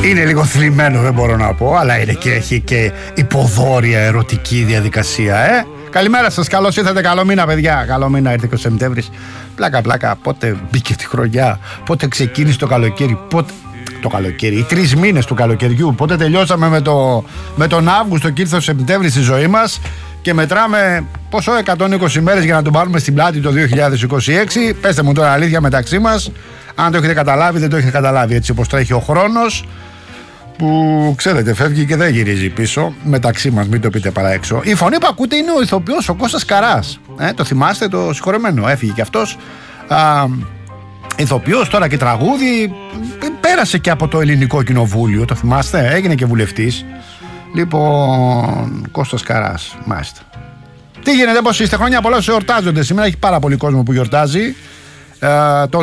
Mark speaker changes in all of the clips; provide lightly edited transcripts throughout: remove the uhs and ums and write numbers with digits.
Speaker 1: Είναι λίγο θλιμμένο, δεν μπορώ να πω, αλλά είναι και έχει και υποδόρια ερωτική διαδικασία, Καλημέρα σας, καλώς ήρθατε, καλό μήνα παιδιά. Καλό μήνα, ήρθε και ο Σεπτέμβρης. Πλάκα, πότε μπήκε τη χρονιά, πότε ξεκίνησε το καλοκαίρι, πότε... Το καλοκαίρι, οι 3 μήνες του καλοκαιριού, πότε τελειώσαμε με τον Αύγουστο και ήρθε ο Σεπτέμβρης στη ζωή μας και μετράμε πόσο 120 μέρες για να τον πάρουμε στην πλάτη το 2026. Πέστε μου τώρα αλήθεια μεταξύ μας, αν το έχετε καταλάβει, δεν το έχετε καταλάβει, έτσι όπως τρέχει ο χρόνος, που ξέρετε φεύγει και δεν γυρίζει πίσω, μεταξύ μας, μην το πείτε παρά έξω. Η φωνή που ακούτε είναι ο ηθοποιός ο Κώστας Καράς, το θυμάστε, το συγχωρεμένο, έφυγε κι αυτός, ηθοποιός τώρα και τραγούδι, πέρασε και από το Ελληνικό Κοινοβούλιο, το θυμάστε, έγινε και βουλευτής. Λοιπόν, Κώστας Καράς, μάλιστα. Τι γίνεται, πώς είστε, χρόνια πολλά σε εορτάζονται σήμερα, έχει πάρα πολύ κόσμο που γιορτάζει. Το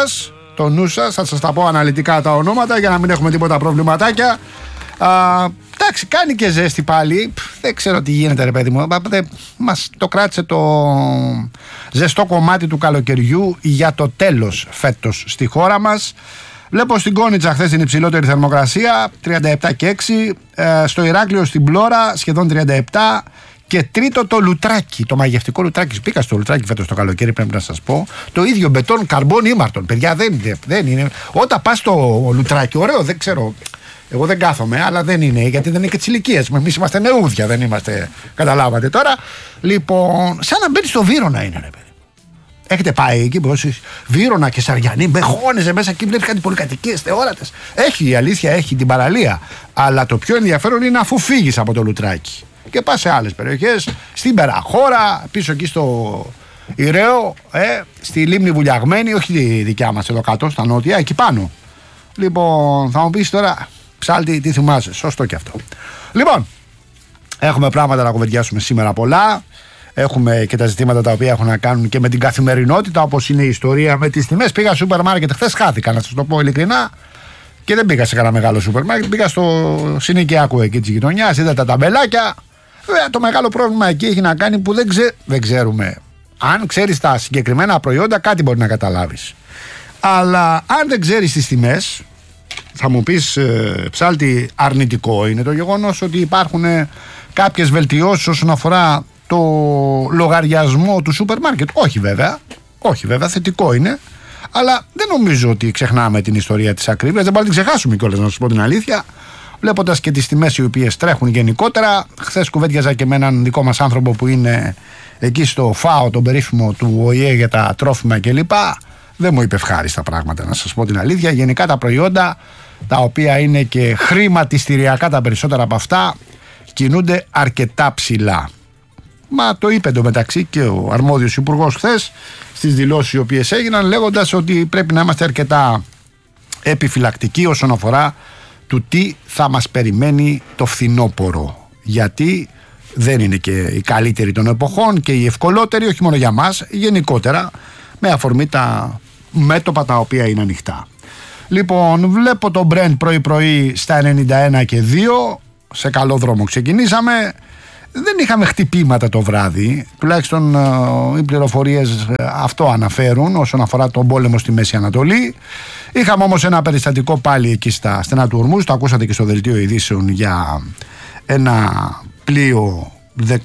Speaker 1: νου σας, θα σας τα πω αναλυτικά τα ονόματα για να μην έχουμε τίποτα προβληματάκια. Εντάξει, κάνει και ζέστη πάλι. Δεν ξέρω τι γίνεται, ρε παιδί μου. Μας το κράτησε το ζεστό κομμάτι του καλοκαιριού για το τέλος φέτος στη χώρα μας. Βλέπω στην Κόνιτσα χθες την υψηλότερη θερμοκρασία, 37 και 6. Στο Ηράκλειο στην Πλώρα σχεδόν 37. Και τρίτο το Λουτράκι, το μαγευτικό Λουτράκι. Πήγα στο Λουτράκι φέτος το καλοκαίρι, πρέπει να σας πω. Το ίδιο μπετόν, καρμπόν, ήμαρτον. Παιδιά, δεν είναι. Όταν πας στο Λουτράκι, ωραίο, δεν ξέρω. Εγώ δεν κάθομαι, αλλά δεν είναι, γιατί δεν είναι και τις ηλικίες. Εμείς είμαστε νεούδια, δεν είμαστε. Καταλάβατε τώρα. Λοιπόν, σαν να μπαίνει στο Βύρωνα είναι, ρε παιδί. Έχετε πάει εκεί, Βύρωνα και Σαριανή, μπεχώνεζε μέσα εκεί, βλέπει κάτι πολυκατοικίες, θεόρατες. Έχει, η αλήθεια, έχει την παραλία. Αλλά το πιο ενδιαφέρον είναι αφού φύγεις από το Λουτράκι και πας σε άλλες περιοχές, στην Περαχώρα, πίσω εκεί στο Ηραίο, στη Λίμνη Βουλιαγμένη, όχι τη δικιά μας εδώ κάτω, στα νότια, εκεί πάνω. Λοιπόν, θα μου πεις τώρα, Ψάλτη, τι θυμάσαι, σωστό και αυτό. Λοιπόν, έχουμε πράγματα να κουβεντιάσουμε σήμερα πολλά. Έχουμε και τα ζητήματα τα οποία έχουν να κάνουν και με την καθημερινότητα, όπως είναι η ιστορία με τις τιμές. Πήγα στο σούπερ μάρκετ, χθες χάθηκα, να σας το πω ειλικρινά. Και δεν πήγα σε κανένα μεγάλο σούπερ μάρκετ, πήγα στο συνοικιακό εκεί της γειτονιάς, είδα τα ταμπελάκια. Βέβαια, το μεγάλο πρόβλημα εκεί έχει να κάνει που δεν ξέρουμε. Αν ξέρεις τα συγκεκριμένα προϊόντα, κάτι μπορεί να καταλάβεις. Αλλά αν δεν ξέρεις τις τιμές, θα μου πεις, Ψάλτη, αρνητικό είναι το γεγονός ότι υπάρχουν κάποιες βελτιώσεις όσον αφορά το λογαριασμό του σούπερ μάρκετ. Όχι βέβαια, θετικό είναι. Αλλά δεν νομίζω ότι ξεχνάμε την ιστορία της ακρίβειας. Δεν μπορούμε να την ξεχάσουμε κιόλας, να σας πω την αλήθεια. Βλέποντας και τις τιμές οι οποίες τρέχουν γενικότερα. Χθες κουβέντιαζα και με έναν δικό μας άνθρωπο που είναι εκεί στο ΦΑΟ, τον περίφημο του ΟΗΕ για τα τρόφιμα κλπ. Δεν μου είπε ευχάριστα πράγματα, να σας πω την αλήθεια. Γενικά τα προϊόντα, τα οποία είναι και χρηματιστηριακά τα περισσότερα από αυτά, κινούνται αρκετά ψηλά. Μα το είπε εντωμεταξύ και ο αρμόδιος υπουργός χθες στις δηλώσεις οι οποίες έγιναν, λέγοντας ότι πρέπει να είμαστε αρκετά επιφυλακτικοί όσον αφορά του τι θα μας περιμένει το φθινόπωρο. Γιατί δεν είναι και η καλύτερη των εποχών και η ευκολότερη, όχι μόνο για μας, γενικότερα, με αφορμή τα μέτωπα τα οποία είναι ανοιχτά. Λοιπόν, βλέπω το Brent πρωί-πρωί στα 91 και 2, σε καλό δρόμο ξεκινήσαμε. Δεν είχαμε χτυπήματα το βράδυ, τουλάχιστον οι πληροφορίες αυτό αναφέρουν όσον αφορά τον πόλεμο στη Μέση Ανατολή. Είχαμε όμως ένα περιστατικό πάλι εκεί στα στενά του Ορμούζ, το ακούσατε και στο δελτίο ειδήσεων, για ένα πλοίο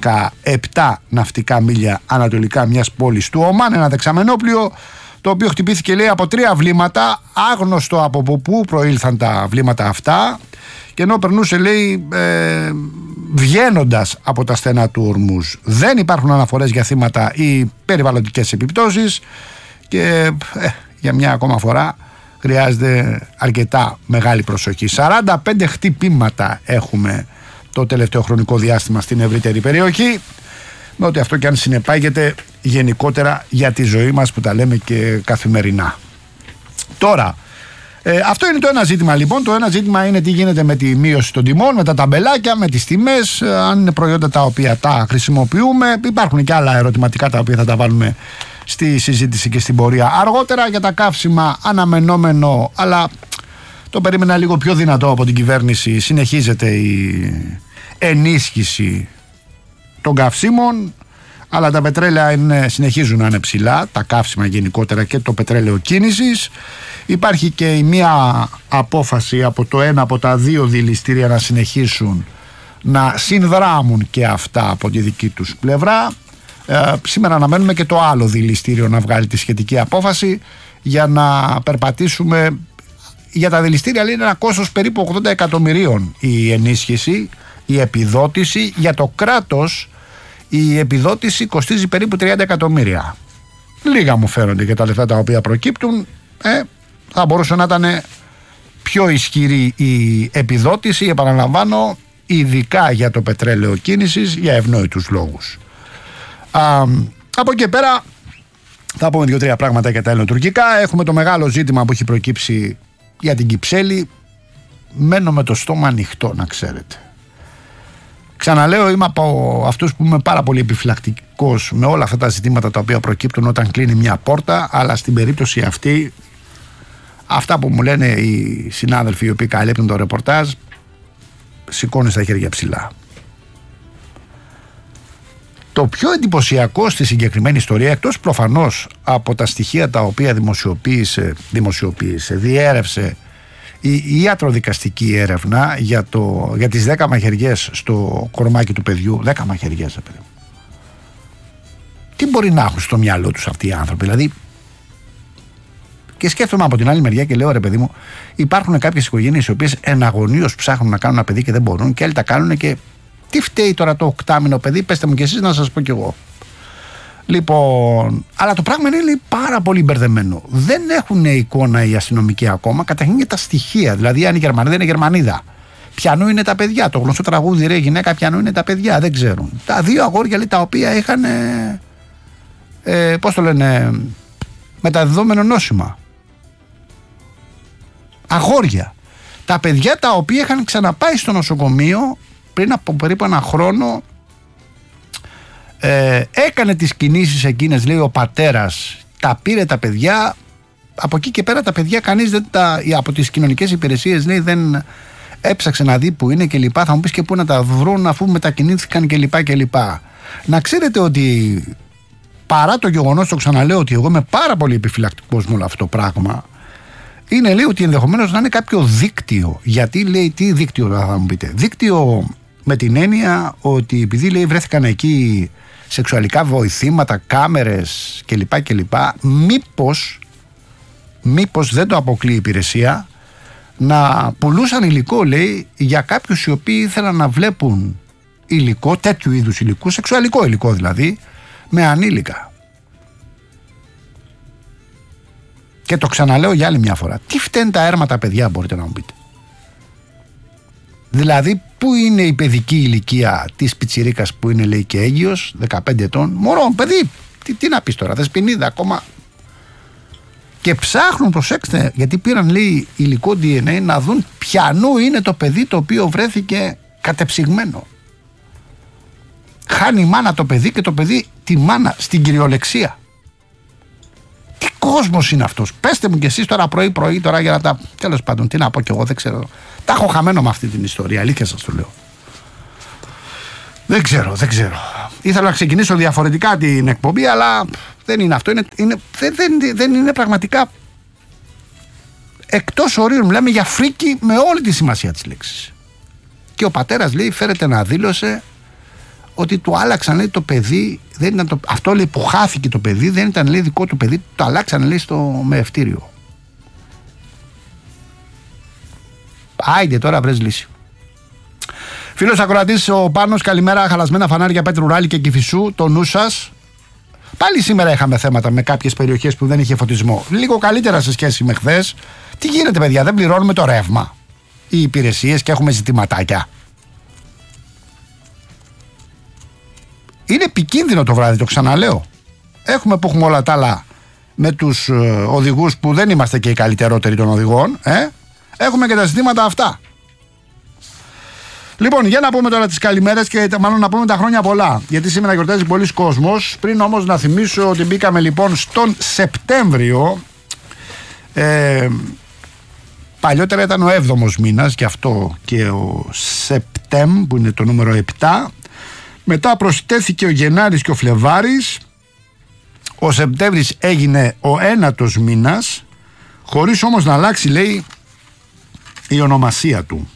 Speaker 1: 17 ναυτικά μίλια ανατολικά μιας πόλης του Ομάν, ένα δεξαμενόπλοιο, το οποίο χτυπήθηκε, λέει, από 3 βλήματα, άγνωστο από πού προήλθαν τα βλήματα αυτά, και ενώ περνούσε, λέει, βγαίνοντας από τα στενά του Ορμούζ. Δεν υπάρχουν αναφορές για θύματα ή περιβαλλοντικές επιπτώσεις και για μια ακόμα φορά χρειάζεται αρκετά μεγάλη προσοχή. 45 χτυπήματα έχουμε το τελευταίο χρονικό διάστημα στην ευρύτερη περιοχή, με ό,τι αυτό και αν συνεπάγεται γενικότερα για τη ζωή μας που τα λέμε και καθημερινά. Τώρα, αυτό είναι το ένα ζήτημα λοιπόν. Το ένα ζήτημα είναι τι γίνεται με τη μείωση των τιμών, με τα ταμπελάκια, με τις τιμές, αν είναι προϊόντα τα οποία τα χρησιμοποιούμε. Υπάρχουν και άλλα ερωτηματικά τα οποία θα τα βάλουμε στη συζήτηση και στην πορεία αργότερα. Για τα καύσιμα αναμενόμενο, αλλά το περίμενα λίγο πιο δυνατό από την κυβέρνηση, συνεχίζεται η ενίσχυση των καυσίμων. Αλλά τα πετρέλαια συνεχίζουν να είναι ψηλά, τα καύσιμα γενικότερα και το πετρέλαιο κίνησης. Υπάρχει και η μία απόφαση από το ένα από τα δύο δηληστήρια να συνεχίσουν να συνδράμουν και αυτά από τη δική τους πλευρά. Σήμερα αναμένουμε και το άλλο δηληστήριο να βγάλει τη σχετική απόφαση για να περπατήσουμε. Για τα δηληστήρια λέει είναι ένα κόστος περίπου 80 εκατομμυρίων η ενίσχυση, η επιδότηση. Για το κράτος η επιδότηση κοστίζει περίπου 30 εκατομμύρια. Λίγα μου φαίνονται και τα λεφτά τα οποία προκύπτουν. Θα μπορούσε να ήταν πιο ισχυρή η επιδότηση, επαναλαμβάνω, ειδικά για το πετρέλαιο κίνησης, για ευνόητους λόγους. Από εκεί πέρα θα πούμε 2-3 πράγματα για τα ελληνοτουρκικά. Έχουμε το μεγάλο ζήτημα που έχει προκύψει για την Κυψέλη. Μένω με το στόμα ανοιχτό, να ξέρετε. Ξαναλέω, είμαι από αυτούς που είμαι πάρα πολύ επιφυλακτικός με όλα αυτά τα ζητήματα τα οποία προκύπτουν όταν κλείνει μια πόρτα, αλλά στην περίπτωση αυτή, αυτά που μου λένε οι συνάδελφοι οι οποίοι καλύπτουν το ρεπορτάζ, σηκώνει στα χέρια ψηλά. Το πιο εντυπωσιακό στη συγκεκριμένη ιστορία, εκτός προφανώς από τα στοιχεία τα οποία διέρευσε η ιατροδικαστική έρευνα για τις 10 μαχαιριές στο κορμάκι του παιδιού. 10 μαχαιριές, παιδί. Τι μπορεί να έχουν στο μυαλό τους αυτοί οι άνθρωποι? Δηλαδή, και σκέφτομαι από την άλλη μεριά και λέω, ρε παιδί μου, υπάρχουν κάποιες οικογένειες οι οποίες εναγωνίως ψάχνουν να κάνουν ένα παιδί και δεν μπορούν, και άλλοι τα κάνουν. Και τι φταίει τώρα το 8μηνο παιδί? Πέστε μου κι εσείς να σας πω κι εγώ. Λοιπόν, αλλά το πράγμα είναι πάρα πολύ μπερδεμένο. Δεν έχουν εικόνα οι αστυνομικοί ακόμα, καταρχήν για τα στοιχεία. Δηλαδή, αν η Γερμανίδα είναι Γερμανίδα, ποιανού είναι τα παιδιά? Το γνωστό τραγούδι, ρε γυναίκα, ποιανού είναι τα παιδιά? Δεν ξέρουν. Τα δύο αγόρια, λέει, τα οποία είχαν, πώς το λένε, μεταδεδομένο νόσημα. Αγόρια. Τα παιδιά τα οποία είχαν ξαναπάει στο νοσοκομείο πριν από περίπου ένα χρόνο. Έκανε τις κινήσεις εκείνες, λέει, ο πατέρας, τα πήρε τα παιδιά. Από εκεί και πέρα τα παιδιά κανείς δεν από τις κοινωνικές υπηρεσίες, λέει, δεν έψαξε να δει που είναι και λοιπά. Θα μου πεις και πού να τα βρουν αφού μετακινήθηκαν και λοιπά και λοιπά. Να ξέρετε ότι παρά το γεγονός, το ξαναλέω, ότι εγώ είμαι πάρα πολύ επιφυλακτικός με όλο αυτό το πράγμα, είναι, λέει, ότι ενδεχομένως να είναι κάποιο δίκτυο. Γιατί, λέει, τι δίκτυο θα μου πείτε? Δίκτυο με την έννοια ότι επειδή, λέει, βρέθηκαν εκεί σεξουαλικά βοηθήματα, κάμερες κλπ. Μήπως δεν το αποκλείει η υπηρεσία να πουλούσαν υλικό, λέει, για κάποιους οι οποίοι ήθελαν να βλέπουν υλικό, τέτοιου είδους υλικού, σεξουαλικό υλικό δηλαδή, με ανήλικα. Και το ξαναλέω για άλλη μια φορά. Τι φταίνουν τα έρματα, παιδιά, μπορείτε να μου πείτε? Δηλαδή, πού είναι η παιδική ηλικία της πιτσιρίκας που είναι, λέει, και έγκυος, 15 ετών? Μωρό, παιδί, τι να πεις τώρα, δεσποινίδα ακόμα. Και ψάχνουν, προσέξτε, γιατί πήραν, λέει, υλικό DNA να δουν ποιανού είναι το παιδί το οποίο βρέθηκε κατεψυγμένο. Χάνει η μάνα το παιδί και το παιδί τη μάνα στην κυριολεξία. Τι κόσμος είναι αυτός? Πέστε μου κι εσείς τώρα πρωί τώρα για να τα... Τέλος πάντων, τι να πω κι εγώ, δεν ξέρω. Τα έχω χαμένο με αυτή την ιστορία, αλήθεια σας το λέω. Δεν ξέρω. Ήθελα να ξεκινήσω διαφορετικά την εκπομπή, αλλά δεν είναι αυτό. Δεν είναι πραγματικά εκτός ορίων. Μιλάμε για φρίκι με όλη τη σημασία της λέξης. Και ο πατέρας, λέει, φέρεται να δήλωσε ότι του άλλαξαν, λέει, το παιδί. Δεν ήταν αυτό, λέει, που χάθηκε το παιδί, δεν ήταν, λέει, δικό του παιδί. Το αλλάξαν, λέει, στο μεευτήριο. Άιντε τώρα, βρες λύση. Φίλος ακροατής ο Πάνος, καλημέρα. Χαλασμένα φανάρια Πέτρου Ράλη και Κηφισού, το νου σας. Πάλι σήμερα είχαμε θέματα με κάποιες περιοχές που δεν είχε φωτισμό. Λίγο καλύτερα σε σχέση με χθες. Τι γίνεται, παιδιά, δεν πληρώνουμε το ρεύμα οι υπηρεσίες και έχουμε ζητηματάκια? Είναι επικίνδυνο το βράδυ, το ξαναλέω. Έχουμε που έχουμε όλα τα άλλα με τους οδηγούς που δεν είμαστε και οι καλύτερότεροι των οδηγών. Έχουμε και τα ζητήματα αυτά. Λοιπόν, για να πούμε τώρα τις καλημέρες και μάλλον να πούμε τα χρόνια πολλά. Γιατί σήμερα γιορτάζει πολλοί κόσμος. Πριν όμως να θυμίσω ότι μπήκαμε λοιπόν στον Σεπτέμβριο. Παλιότερα ήταν ο 7ος μήνας, και αυτό και ο Σεπτέμ που είναι το νούμερο 7. Μετά προσθέθηκε ο Γενάρης και ο Φλεβάρης. Ο Σεπτέμβρης έγινε ο ένατος μήνας, χωρίς όμως να αλλάξει, λέει, η ονομασία του.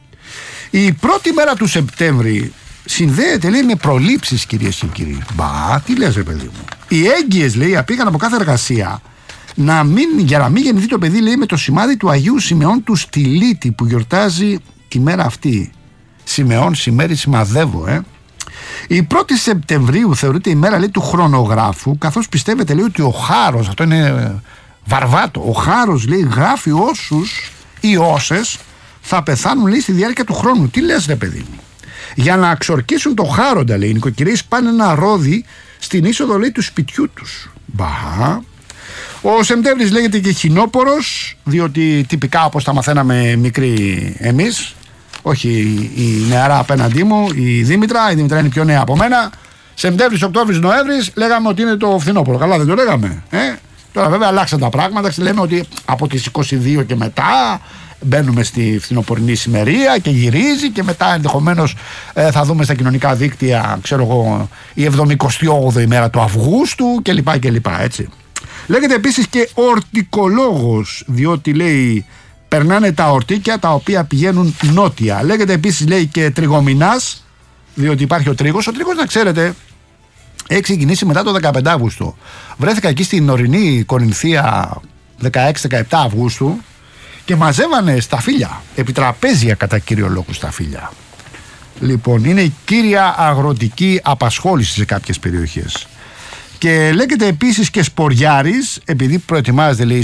Speaker 1: Η πρώτη μέρα του Σεπτέμβρη συνδέεται, λέει, με προλήψεις, κυρίες και κύριοι. Μπα, τι λες, ρε παιδί μου. Οι έγκυες, λέει, πήγαν από κάθε εργασία για να μην γεννηθεί το παιδί, λέει, με το σημάδι του Αγίου Σιμεών του Στυλίτη που γιορτάζει τη μέρα αυτή. Σιμεών, σημέρι, σημαδεύω, Η 1η Σεπτεμβρίου θεωρείται η μέρα, λέει, του χρονογράφου, καθώς πιστεύετε, λέει, ότι ο Χάρος, αυτό είναι βαρβάτο, ο Χάρος, λέει, γράφει όσους ή όσες θα πεθάνουν, λέει, στη διάρκεια του χρόνου. Τι λες, ρε παιδί μου. Για να αξορκίσουν το Χάροντα, λέει, οι νοικοκυρίες πάνε ένα ρόδι στην είσοδο, λέει, του σπιτιού τους. Μπα. Ο Σεπτέμβρης λέγεται και χινόπορος, διότι τυπικά, όπως τα μαθαίναμε μικροί εμείς, όχι η νεαρά απέναντί μου, η Δήμητρα είναι πιο νέα από μένα. Σεπτέμβρης, Οκτώβρης, Νοέμβρης, λέγαμε ότι είναι το φθινόπωρο. Καλά, δεν το λέγαμε. Τώρα βέβαια αλλάξαν τα πράγματα. Λέμε ότι από τις 22 και μετά μπαίνουμε στη φθινοπορεινή ημερία και γυρίζει, και μετά ενδεχομένως θα δούμε στα κοινωνικά δίκτυα, ξέρω εγώ, η 78η ημέρα του Αυγούστου κλπ. Έτσι. Λέγεται επίσης και ορτικολόγος, διότι, λέει, περνάνε τα ορτίκια τα οποία πηγαίνουν νότια. Λέγεται επίσης, λέει, και τριγομηνάς, διότι υπάρχει ο τρίγος. Ο τρίγος, να ξέρετε, έχει ξεκινήσει μετά το 15 Αύγουστο. Βρέθηκα εκεί στην ορεινή Κορινθία 16-17 Αυγούστου και μαζεύανε σταφύλια, επιτραπέζια κατά κύριο λόγο σταφύλια. Λοιπόν, είναι η κύρια αγροτική απασχόληση σε κάποιες περιοχές. Και λέγεται επίσης και Σποριάρης, επειδή προετοιμάζεται, λέει,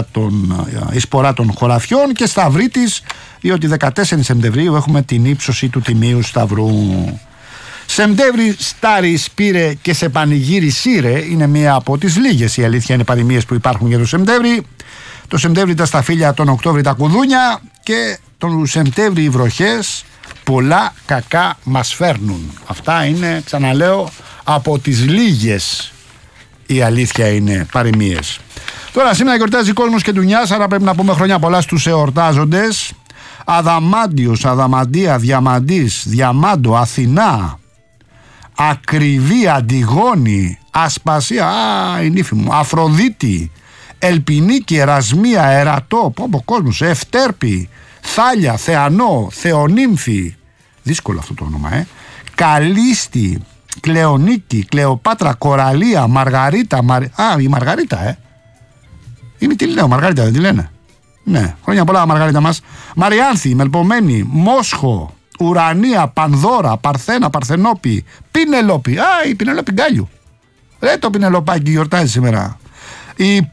Speaker 1: η σπορά των χωραφιών, και Σταυρίτης, διότι 14 Σεπτεμβρίου έχουμε την ύψωση του Τιμίου Σταυρού. Σεπτέμβρη, Στάρι, Σπήρε και σε πανηγύρι Σύρε είναι μία από τις λίγες, η αλήθεια είναι, παροιμίες που υπάρχουν για το Σεπτέμβρη. Το Σεπτέμβρη τα σταφύλια, τον Οκτώβρη τα κουδούνια, και τον Σεπτέμβρη οι βροχές πολλά κακά μας φέρνουν. Αυτά είναι, ξαναλέω, από τις λίγες, η αλήθεια είναι, παροιμίες. Τώρα σήμερα γιορτάζει κόσμος και ντουνιάς, άρα πρέπει να πούμε χρόνια πολλά στους εορτάζοντες. Αδαμάντιος, Αδαμαντία, Διαμαντής, Διαμάντο, Αθηνά, Ακριβή, Αντιγόνη, Ασπασία, η νύφη μου, Αφροδίτη, Ελπινίκη, Ερασμία, Ερατό, κόσμος, Ευτέρπη, Θάλια, Θεανό, Θεονύμφη, δύσκολο αυτό το όνομα, Καλίστη, Κλεονίκη, Κλεοπάτρα, Κοραλία, Μαργαρίτα, η Μαργαρίτα, Είμαι, τι λέω, Μαργαρίτα δεν τη λένε? Ναι, χρόνια πολλά, Μαργαρίτα μας. Μαριάνθη, Μελπομένη, Μόσχο, Ουρανία, Πανδώρα, Παρθένα, Παρθενόπη, Πινελόπη. Η Πινελόπη Γκάλιου. Το Πινελοπάκι γιορτάζει σήμερα. Η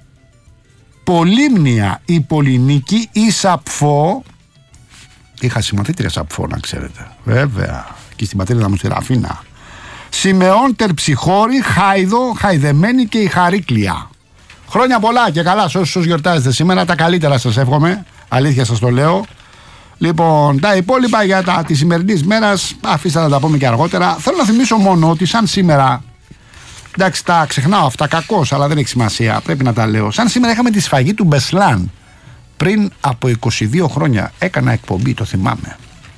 Speaker 1: Πολύμνια, η Πολυνίκη, η Σαπφό. Είχα συμμαθήτρια Σαπφό, να ξέρετε. Βέβαια. Και στην πατρίδα μου στη Ραφίνα. Σιμεών, Τερψυχώρη, Χάιδο, Χαϊδεμένη και η Χαρίκλια. Χρόνια πολλά και καλά σε όσους γιορτάζετε σήμερα. Τα καλύτερα σας εύχομαι. Αλήθεια σας το λέω. Λοιπόν, τα υπόλοιπα για τη σημερινή μέρα αφήστε να τα πούμε και αργότερα. Θέλω να θυμίσω μόνο ότι σαν σήμερα. Εντάξει, τα ξεχνάω αυτά κακώς, αλλά δεν έχει σημασία. Πρέπει να τα λέω. Σαν σήμερα είχαμε τη σφαγή του Μπεσλάν. Πριν από 22 χρόνια έκανα εκπομπή, το θυμάμαι.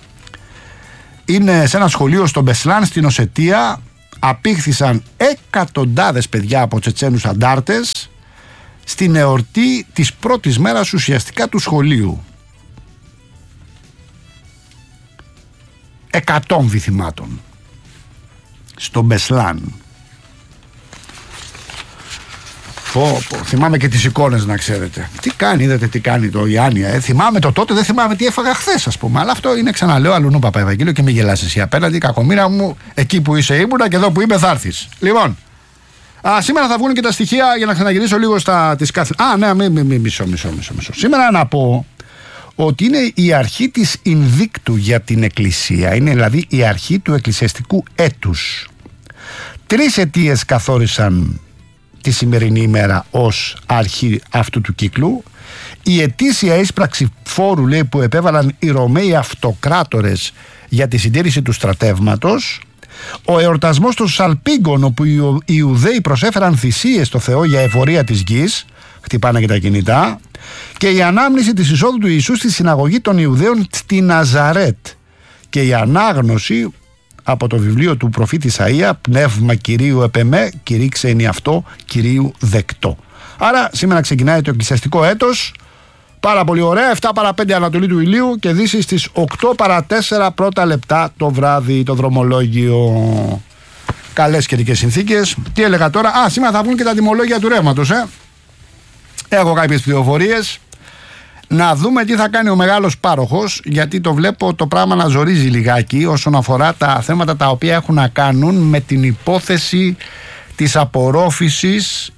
Speaker 1: Είναι σε ένα σχολείο στο Μπεσλάν στην Οσετία. Απήχθησαν εκατοντάδες παιδιά από Τσετσένους αντάρτες στην εορτή της πρώτης μέρας ουσιαστικά του σχολείου. 100 θυμάτων στο Μπεσλάν. Θυμάμαι και τις εικόνες, να ξέρετε. Τι κάνει, είδατε τι κάνει το Ιάννια. Θυμάμαι το τότε, δεν θυμάμαι τι έφαγα χθες, ας πούμε. Αλλά αυτό είναι, ξαναλέω, αλλουνού Παπαευαγγέλιο, και μην γελάς εσύ απέναντι, κακομοίρα μου. Εκεί που είσαι ήμουνα και εδώ που είμαι θα έρθεις. Λοιπόν, σήμερα θα βγουν και τα στοιχεία για να ξαναγυρίσω λίγο στις κάθε. Μισό. Σήμερα να πω ότι είναι η αρχή της Ινδίκτου για την Εκκλησία. Είναι δηλαδή η αρχή του εκκλησιαστικού έτους. 3 αιτίες καθόρισαν τη σημερινή ημέρα ως αρχή αυτού του κύκλου. Η ετήσια ίσπραξη φόρου, λέει, που επέβαλαν οι Ρωμαίοι αυτοκράτορες για τη συντήρηση του στρατεύματος. Ο εορτασμός των Σαλπίγκων, όπου οι Ιουδαίοι προσέφεραν θυσίες στο Θεό για εφορία της γης, χτυπάνε και τα κινητά. Και η ανάμνηση της εισόδου του Ιησού στη συναγωγή των Ιουδαίων στη Ναζαρέτ. Και η ανάγνωση από το βιβλίο του προφήτη Ισαΐα, πνεύμα Κυρίου επεμέ, κηρύξε είναι αυτό, Κυρίου δεκτό. Άρα σήμερα ξεκινάει το εκκλησιαστικό έτος. Πάρα πολύ ωραία, 7 παρά 5 Ανατολή του ηλίου και Δύση στις 8 παρά 4 πρώτα λεπτά το βράδυ το δρομολόγιο. Καλές καιρικές συνθήκες. Τι έλεγα τώρα, σήμερα θα βγουν και τα τιμολόγια του ρεύματος. Έχω κάποιες πληροφορίες. Να δούμε τι θα κάνει ο μεγάλος πάροχος, γιατί το βλέπω το πράγμα να ζορίζει λιγάκι όσον αφορά τα θέματα τα οποία έχουν να κάνουν με την υπόθεση της απορρόφησης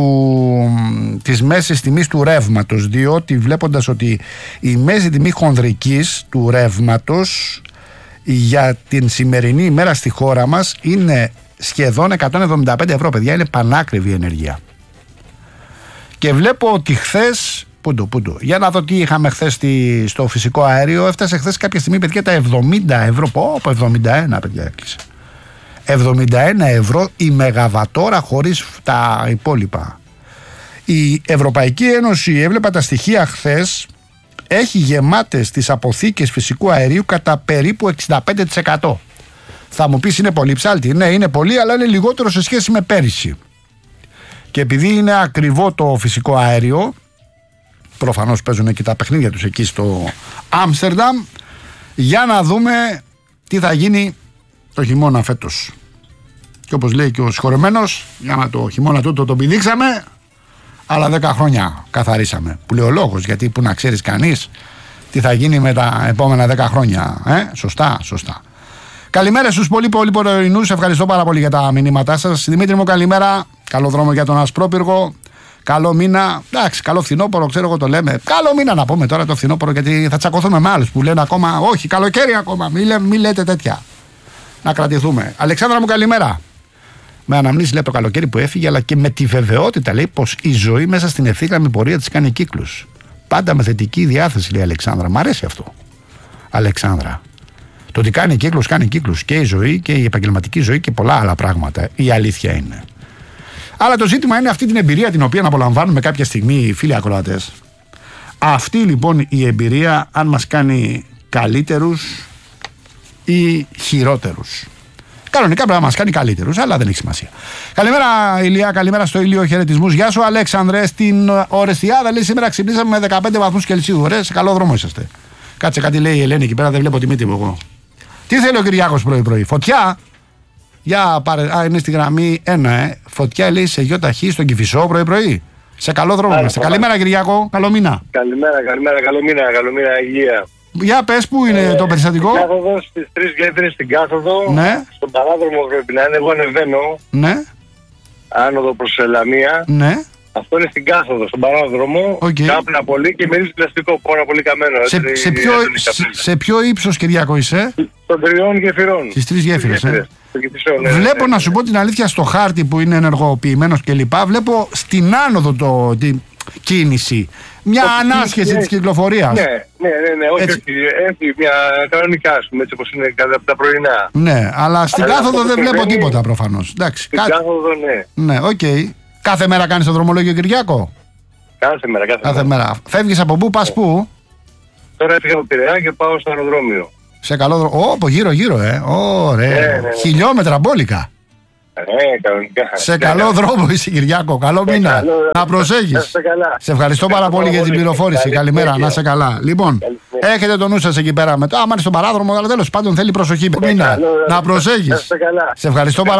Speaker 1: της μέσης τιμής του ρεύματος, διότι βλέποντας ότι η μέση τιμή χονδρικής του ρεύματος για την σημερινή ημέρα στη χώρα μας είναι σχεδόν 175 ευρώ, παιδιά, είναι πανάκριβη η ενέργεια. Και βλέπω ότι χθες, πούντο, για να δω τι είχαμε χθες στο φυσικό αέριο, έφτασε χθες κάποια στιγμή, παιδιά, τα 70 ευρώ, από 71, παιδιά, έκλεισε. 71 ευρώ η μεγαβατόρα χωρίς τα υπόλοιπα. Η Ευρωπαϊκή Ένωση, έβλεπα τα στοιχεία χθες, έχει γεμάτες τις αποθήκες φυσικού αερίου κατά περίπου 65%. Θα μου πεις είναι πολύ ψάλτη. Ναι, είναι πολύ, αλλά είναι λιγότερο σε σχέση με πέρυσι. Και επειδή είναι ακριβό το φυσικό αέριο, προφανώς παίζουν και τα παιχνίδια τους εκεί στο Άμστερνταμ, για να δούμε τι θα γίνει το χειμώνα φέτος. Και όπως λέει και ο συγχωρεμένος, για να το χειμώνα τούτο το πηδήξαμε, αλλά 10 χρόνια καθαρίσαμε. Που λέει ο λόγος, γιατί που να ξέρεις κανείς τι θα γίνει με τα επόμενα 10 χρόνια. Σωστά. Καλημέρα στους πολύ πρωινούς. Ευχαριστώ πάρα πολύ για τα μηνύματά σας. Δημήτρη μου, καλημέρα. Καλό δρόμο για τον Ασπρόπυργο. Καλό μήνα. Εντάξει, καλό φθινόπωρο, ξέρω εγώ το λέμε. Καλό μήνα να πούμε τώρα το φθινόπωρο, γιατί θα τσακωθούμε με άλλους που λένε ακόμα όχι, καλοκαίρι ακόμα. Μην λέτε τέτοια. Να κρατηθούμε. Αλεξάνδρα μου, καλημέρα. Με αναμνήσεις, λέει, το καλοκαίρι που έφυγε, αλλά και με τη βεβαιότητα, λέει, πως η ζωή μέσα στην ευθύγραμμη πορεία της κάνει κύκλους. Πάντα με θετική διάθεση, λέει η Αλεξάνδρα. Μ' αρέσει αυτό. Αλεξάνδρα. Το ότι κάνει κύκλους και η ζωή και η επαγγελματική ζωή και πολλά άλλα πράγματα. Η αλήθεια είναι. Αλλά το ζήτημα είναι αυτή την εμπειρία την οποία απολαμβάνουμε κάποια στιγμή οι φίλοι ακροατές. Αυτή λοιπόν η εμπειρία, αν μας κάνει καλύτερους ή χειρότερους. Κανονικά πρέπει να μας κάνει καλύτερους, αλλά δεν έχει σημασία. Καλημέρα, Ηλία, καλημέρα στο Ηλίο, χαιρετισμούς. Γεια σου, Αλέξανδρε. Στην Ορεστιάδα, λέει, σήμερα ξυπνήσαμε με 15 βαθμούς Κελσίου. Ρε, σε καλό δρόμο είσαστε. Κάτσε, κάτι λέει η Ελένη εκεί πέρα, δεν βλέπω τη μύτη μου εγώ. Τι θέλει ο Κυριάκος πρωί-πρωί, φωτιά. Για πάρε, είναι στη γραμμή 1, Φωτιά, λέει, σε γιοταχή στον Κηφισό πρωί-πρωί. Σε καλό δρόμο είμαστε. Καλημέρα, Κυριάκο, καλό μήνα.
Speaker 2: Καλημέρα, καλό μήνα, υγεία.
Speaker 1: Για πες, πού είναι το περιστατικό?
Speaker 2: Στην κάθοδο, στις 3 γέφυρες στην κάθοδο.
Speaker 1: Ναι.
Speaker 2: Στον παράδρομο πρέπει να είναι, εγώ ανεβαίνω.
Speaker 1: Ναι.
Speaker 2: Άνοδο προς Ελαμία.
Speaker 1: Ναι.
Speaker 2: Αυτό είναι στην κάθοδο, στον παράδρομο. Κάπνα πολύ και μυρίζει πλαστικό, πάρα πολύ καμένο.
Speaker 1: Σε ποιο ύψος, Κυριάκο, είσαι?
Speaker 2: Των 3 γεφυρών.
Speaker 1: Στις 3 γέφυρες,
Speaker 2: Βλέπω
Speaker 1: να σου πω την αλήθεια, στο χάρτη που είναι ενεργοποιημένος κλπ. Βλέπω στην άνοδο την κίνηση. Μια ανάσχεση της κυκλοφορίας.
Speaker 2: Ναι, όχι, έχει μια κανονικά, ας πούμε, έτσι όπως είναι κατά τα πρωινά.
Speaker 1: Ναι, αλλά στην κάθοδο δεν βλέπω τίποτα προφανώς.
Speaker 2: Στην κάθοδο, ναι.
Speaker 1: Ναι, οκ. Κάθε μέρα κάνεις το δρομολόγιο, Κυριάκο?
Speaker 2: Κάθε μέρα.
Speaker 1: Φεύγεις από πού, πας πού?
Speaker 2: Τώρα έφυγα από Πειραιά και πάω στο αεροδρόμιο.
Speaker 1: Σε καλό δρόμο. Από γύρω-γύρω, Ωραία.
Speaker 2: Ναι.
Speaker 1: Χιλιόμετρα μπόλικα.
Speaker 2: Κανονικά.
Speaker 1: Σε καλό δρόμο είσαι, Κυριάκο. Καλό μήνα. Να προσέχεις. Σε ευχαριστώ πάρα πολύ για την πληροφόρηση. Καλημέρα, να είσαι καλά. Λοιπόν, έχετε το νου σας εκεί πέρα. Άμα είναι στον παράδρομο, αλλά τέλος πάντων θέλει προσοχή. Μήνα. Να προσέχεις. Σε ευχαριστώ πάρα πολύ.